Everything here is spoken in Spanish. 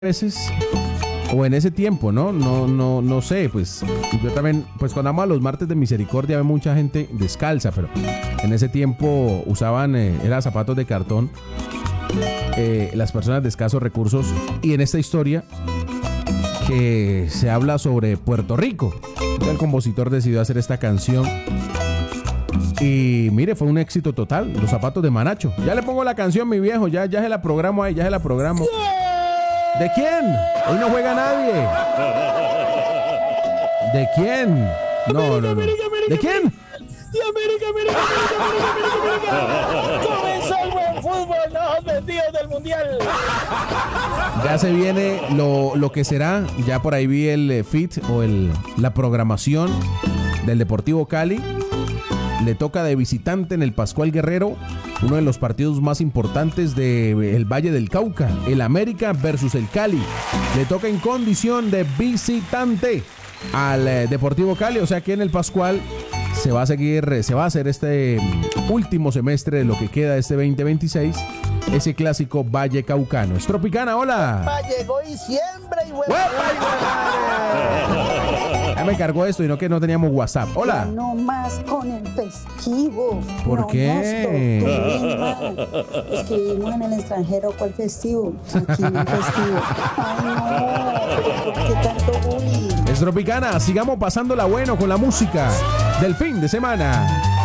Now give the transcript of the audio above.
veces, o en ese tiempo, ¿no? No sé, pues yo también, pues cuando vamos a los martes de misericordia ve mucha gente descalza, pero en ese tiempo usaban, eran zapatos de cartón, las personas de escasos recursos, y en esta historia que se habla sobre Puerto Rico, el compositor decidió hacer esta canción y mire, fue un éxito total, los zapatos de Manacho. Ya le pongo la canción, mi viejo, ya se la programo ahí, ya se la programo. ¿De quién? Hoy no juega nadie. ¿De quién? No. ¿De quién? ¡De América! ¡Comenzó el buen fútbol! ¡Los vendidos del mundial! Ya se viene lo que será. Ya por ahí vi el fit o la programación del Deportivo Cali. Le toca de visitante en el Pascual Guerrero, uno de los partidos más importantes del Valle del Cauca, el América versus el Cali. Le toca en condición de visitante al Deportivo Cali, o sea que en el Pascual se va a hacer este último semestre de lo que queda de este 2026, ese clásico Valle Caucano. Es Tropicana, hola. Llegó diciembre y bueno. Ya me cargó esto y no que no teníamos WhatsApp. Hola. No más con el festivo. ¿Por qué? Es que vivimos en el extranjero, ¿cuál festivo? Aquí no hay festivo. Ay, no, ¿por qué tanto bullying? Es Tropicana, sigamos pasándola bueno con la música del fin de semana.